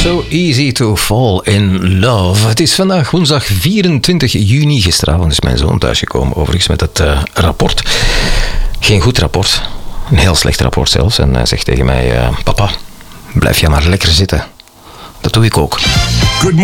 So easy to fall in love. Het is vandaag woensdag 24 juni. Gisteravond is mijn zoon thuisgekomen, overigens, met het rapport. Geen goed rapport. Een heel slecht rapport zelfs. En hij zegt tegen mij, papa, blijf jij maar lekker zitten. Dat doe ik ook.